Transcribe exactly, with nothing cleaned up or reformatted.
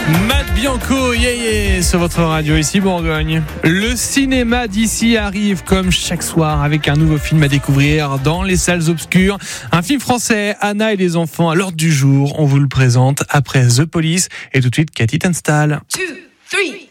Matt Bianco, yeah, yeah, sur votre radio ici Bourgogne. Le cinéma d'ici arrive comme chaque soir avec un nouveau film à découvrir dans les salles obscures. Un film français, Anna et les enfants à l'ordre du jour. On vous le présente après The Police et tout de suite Cathy Tunstall. Two, three.